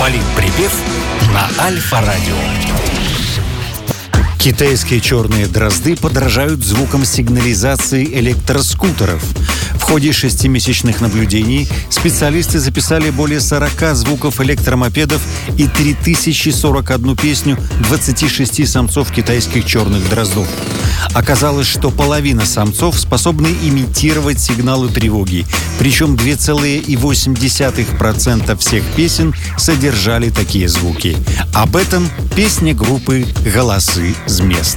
Полит-припев на Альфа-радио. Китайские черные дрозды подражают звукам сигнализации электроскутеров. В ходе 6-месячных наблюдений специалисты записали более 40 звуков электромопедов и 3041 песню 26 самцов китайских черных дроздов. Оказалось, что половина самцов способны имитировать сигналы тревоги, причем 2,8% всех песен содержали такие звуки. Об этом песня группы «Голосы з мест».